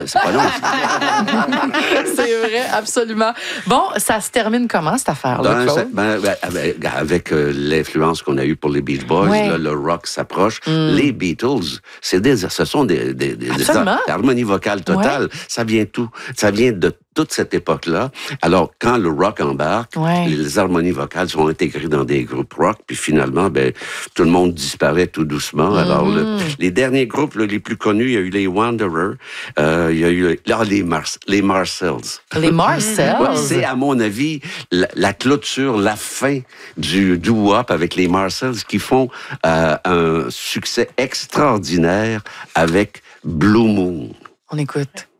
C'est pas long. C'est vrai, absolument. Bon, ça se termine comment, cette affaire-là, Claude? Avec l'influence qu'on a eue pour les Beach Boys, Ouais. là, le rock s'approche. Les Beatles, ce sont des harmonies vocales totales. Ouais. Ça vient de toute cette époque-là. Alors, quand le rock embarque, les harmonies vocales sont intégrées dans des groupes rock, puis finalement, tout le monde disparaît tout doucement. Alors, les derniers groupes les plus connus, il y a eu les Wanderers, il y a eu les Marcells. Les Marcells? Ouais, c'est, à mon avis, la clôture, la fin du doo-wop avec les Marcells qui font un succès extraordinaire avec Blue Moon. On écoute.